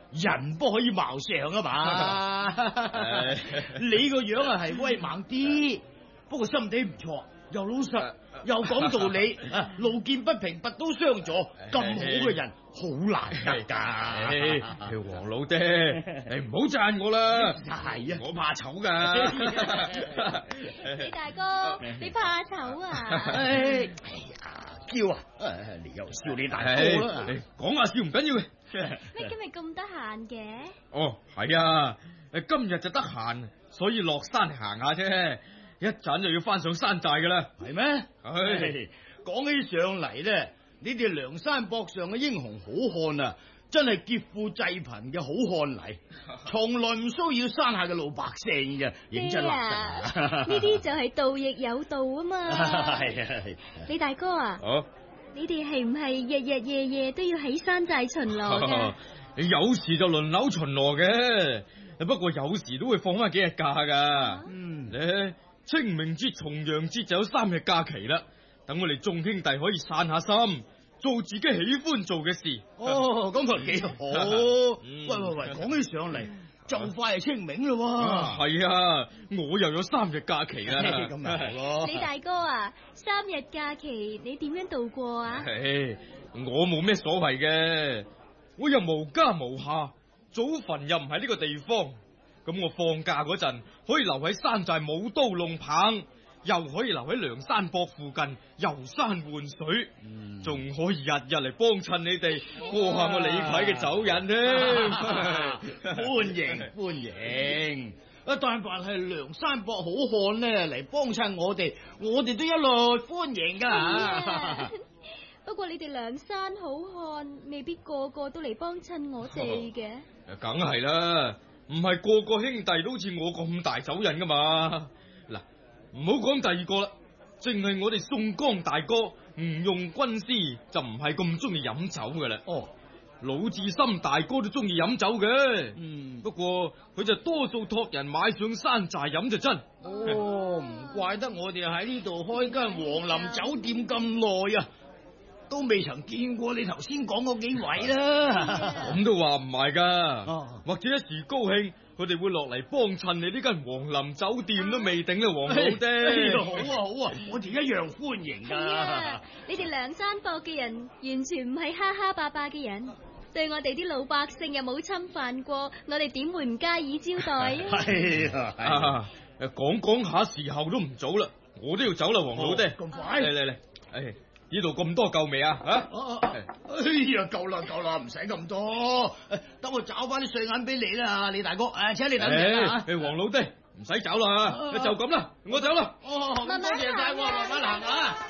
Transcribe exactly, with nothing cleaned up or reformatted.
人不可以貌相啊嘛。你個樣啊係威猛啲，不過心地唔錯，又老實，又講道理，路見不平拔刀相助，咁好嘅人好難得噶。 黃老爹，你唔好讚我啦， 係啊， 我怕醜噶。 李大哥，你怕醜啊？ 哎呀，嬌啊，你又笑你大哥啦。 講下笑唔緊要嘅。 咩今日咁得閒嘅？ 哦，係啊，今日就得閒，所以落山行下啫。一陣就要翻上山寨噶啦。 係咩？唉，講起上嚟咧，你哋梁山泊上嘅英雄好漢啊，真係劫富濟貧嘅好漢嚟，從來唔騷擾山下嘅老百姓嘅，認真立實。 呢啲就係道亦有道啊嘛。 係啊係。 李大哥啊， 哦， 你哋係唔係日日夜夜都要喺山寨巡邏嘅？ 你有時就輪流巡邏嘅，不過有時都會放翻幾日假噶。嗯，咧清明節、重陽節就有三日假期啦，等我哋眾兄弟可以散下心，做自己喜歡做嘅事。 哦，咁啊幾好。嗯、喂喂喂，講起上嚟，就快係清明咯。 係啊，啊，我又有三日假期啦。 咁咪係咯。 李大哥啊，三日假期你點樣度過啊？ 我冇咩所謂嘅，我又無家無下，祖墳又唔係呢個地方。咁我放假嗰陣可以留喺山寨舞刀弄棒，又可以留喺梁山泊附近遊山玩水，仲、嗯、可以日日嚟幫襯你哋過下我李逵嘅酒癮添。 歡迎歡迎，啊！但凡係梁山泊好漢咧嚟幫襯我哋，我哋都一律歡迎噶。 啊、不過你哋梁山好漢未必個個都嚟幫襯我哋嘅。 梗係啦。唔係個個兄弟都好似我咁大酒癮噶嘛？嗱，唔好講第二個啦，淨係我哋宋江大哥吳用軍師就唔係咁中意飲酒噶啦。哦，魯智深大哥都中意飲酒嘅，嗯，不過佢就多數託人買上山寨飲就真。 哦，唔怪得我哋喺呢度開間皇林酒店咁耐啊，都未曾見過你頭先講嗰幾位啦。 咁都話唔係噶，或者一時高興，佢哋會落嚟幫襯你呢間皇林酒店都未定啦，黃老爹。 好啊好啊，我哋一樣歡迎噶。 啊，你哋梁山泊嘅人完全唔係哈哈霸霸嘅人，對我哋啲老百姓又冇侵犯過，我哋點會唔加以招待啊？係啊，講講下時候都唔早啦，我都要走啦，黃老爹。 咁快？ 嚟嚟嚟，誒。呢度咁多夠未啊？啊！ 哎呀，夠啦夠啦，唔使咁多，等我找翻啲碎銀俾你啦，李大哥。誒，請你等陣啦吓。誒， 黃老爹，唔使找啦，就咁啦，我走啦。 哦，多謝晒，慢慢行啊。